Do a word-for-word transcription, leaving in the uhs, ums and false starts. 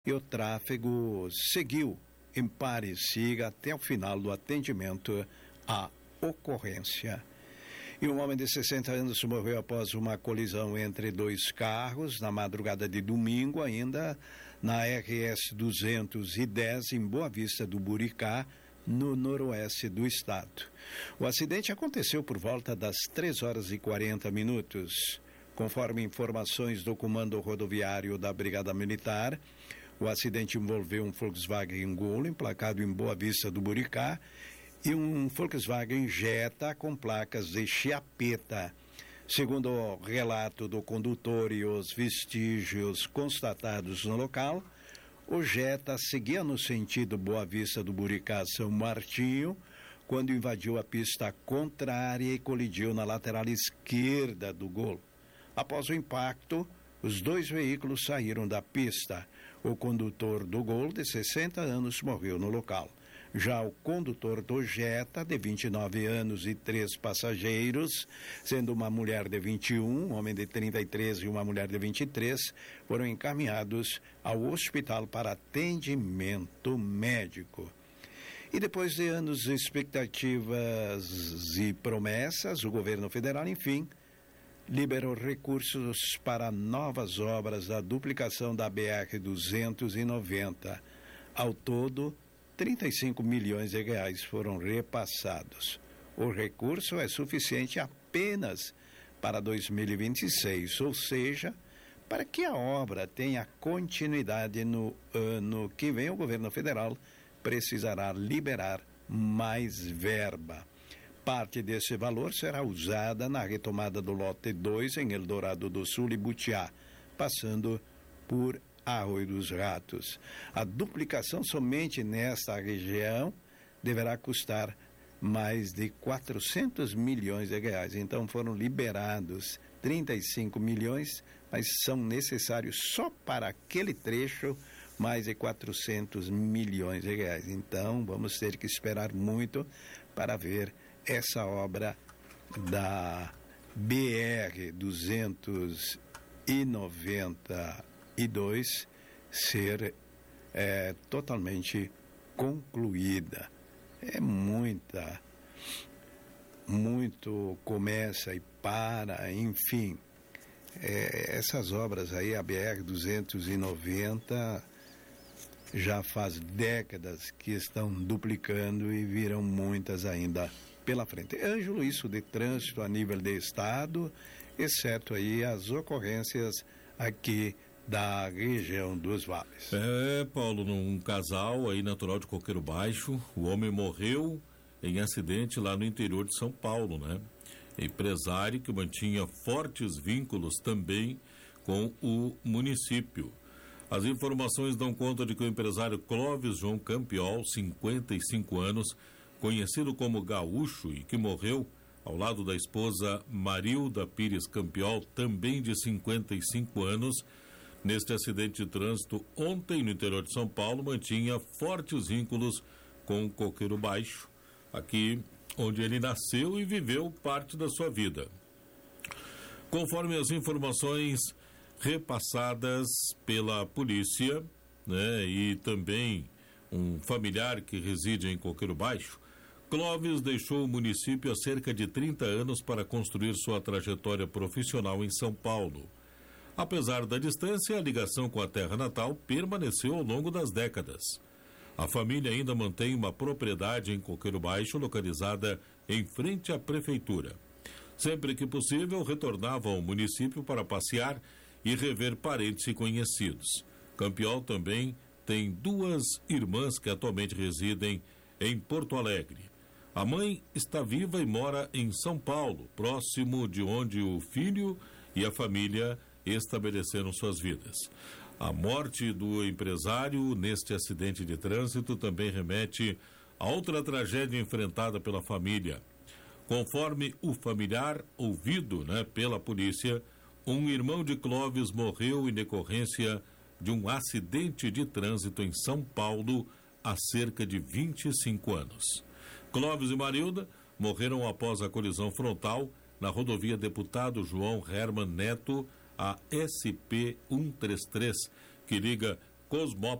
e o tráfego seguiu em pare e siga até o final do atendimento à ocorrência. E um homem de sessenta anos morreu após uma colisão entre dois carros na madrugada de domingo, ainda na R S duzentos e dez, em Boa Vista do Buricá, no noroeste do estado. O acidente aconteceu por volta das três horas e quarenta minutos. Conforme informações do Comando Rodoviário da Brigada Militar, o acidente envolveu um Volkswagen Gol emplacado em Boa Vista do Buricá e um Volkswagen Jetta com placas de Chiapeta. Segundo o relato do condutor e os vestígios constatados no local, o Jetta seguia no sentido Boa Vista do Buricá São Martinho, quando invadiu a pista contrária e colidiu na lateral esquerda do Gol. Após o impacto, os dois veículos saíram da pista. O condutor do Gol, de sessenta anos, morreu no local. Já o condutor do Jetta, de vinte e nove anos e três passageiros, sendo uma mulher de vinte e um, um homem de trinta e três e uma mulher de vinte e três, foram encaminhados ao hospital para atendimento médico. E depois de anos de expectativas e promessas, o governo federal, enfim, liberou recursos para novas obras da duplicação da B R duzentos e noventa. Ao todo, trinta e cinco milhões de reais foram repassados. O recurso é suficiente apenas para dois mil e vinte e seis, ou seja, para que a obra tenha continuidade no ano que vem, o governo federal precisará liberar mais verba. Parte desse valor será usada na retomada do lote dois em Eldorado do Sul e Butiá, passando por Arroio dos Ratos. A duplicação somente nesta região deverá custar mais de quatrocentos milhões de reais. Então foram liberados trinta e cinco milhões, mas são necessários só para aquele trecho mais de quatrocentos milhões de reais. Então vamos ter que esperar muito para ver essa obra da B R duzentos e noventa e dois ser é, totalmente concluída. É muita, muito começa e para, enfim. É, essas obras aí, a B R duzentos e noventa, já faz décadas que estão duplicando e virão muitas ainda pela frente. Ângelo, isso de trânsito a nível de estado, exceto aí as ocorrências aqui da região dos vales. É, Paulo, num casal aí natural de Coqueiro Baixo, o homem morreu em acidente lá no interior de São Paulo, né? Empresário que mantinha fortes vínculos também com o município. As informações dão conta de que o empresário Clóvis João Campiol, cinquenta e cinco anos, conhecido como Gaúcho e que morreu ao lado da esposa Marilda Pires Campiol, também de cinquenta e cinco anos, neste acidente de trânsito ontem no interior de São Paulo, mantinha fortes vínculos com o Coqueiro Baixo, aqui onde ele nasceu e viveu parte da sua vida. Conforme as informações repassadas pela polícia, né, e também um familiar que reside em Coqueiro Baixo, Clóvis deixou o município há cerca de trinta anos para construir sua trajetória profissional em São Paulo. Apesar da distância, a ligação com a terra natal permaneceu ao longo das décadas. A família ainda mantém uma propriedade em Coqueiro Baixo, localizada em frente à prefeitura. Sempre que possível, retornava ao município para passear e rever parentes e conhecidos. Campiol também tem duas irmãs que atualmente residem em Porto Alegre. A mãe está viva e mora em São Paulo, próximo de onde o filho e a família estabeleceram suas vidas. A morte do empresário neste acidente de trânsito também remete a outra tragédia enfrentada pela família. Conforme o familiar ouvido, né, pela polícia, um irmão de Clóvis morreu em decorrência de um acidente de trânsito em São Paulo há cerca de vinte e cinco anos. Clóvis e Marilda morreram após a colisão frontal na rodovia Deputado João Herman Neto, a S P cento e trinta e três, que liga Cosmópolis.